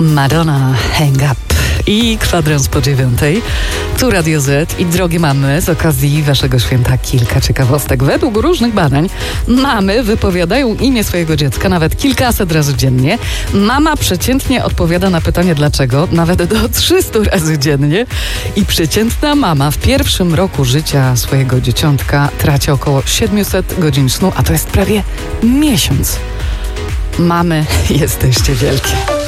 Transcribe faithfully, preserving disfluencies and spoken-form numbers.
Madonna, Hang Up i kwadrans po dziewiątej. Tu Radio Z i drogie mamy, z okazji waszego święta kilka ciekawostek. Według różnych badań mamy wypowiadają imię swojego dziecka nawet kilkaset razy dziennie. Mama przeciętnie odpowiada na pytanie dlaczego nawet do trzystu razy dziennie i przeciętna mama w pierwszym roku życia swojego dzieciątka traci około siedemset godzin snu, a to jest prawie miesiąc. Mamy, jesteście wielkie.